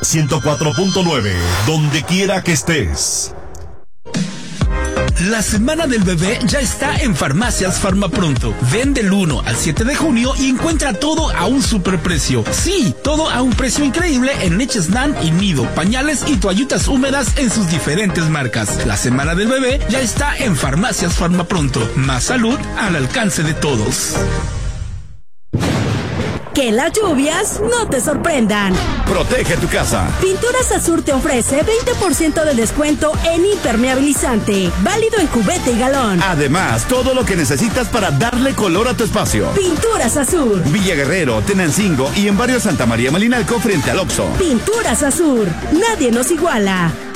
104.9, donde quiera que estés. La semana del bebé ya está en Farmacias Farmapronto. Ven del 1 al 7 de junio y encuentra todo a un superprecio. Sí, todo a un precio increíble en leches NAN y Nido, pañales y toallitas húmedas en sus diferentes marcas. La semana del bebé ya está en Farmacias Farmapronto. Más salud al alcance de todos. Que las lluvias no te sorprendan. Protege tu casa. Pinturas Azur te ofrece 20% de descuento en impermeabilizante, válido en cubeta y galón. Además, todo lo que necesitas para darle color a tu espacio. Pinturas Azur. Villa Guerrero, Tenancingo y en barrio Santa María Malinalco frente al Oxxo. Pinturas Azur. Nadie nos iguala.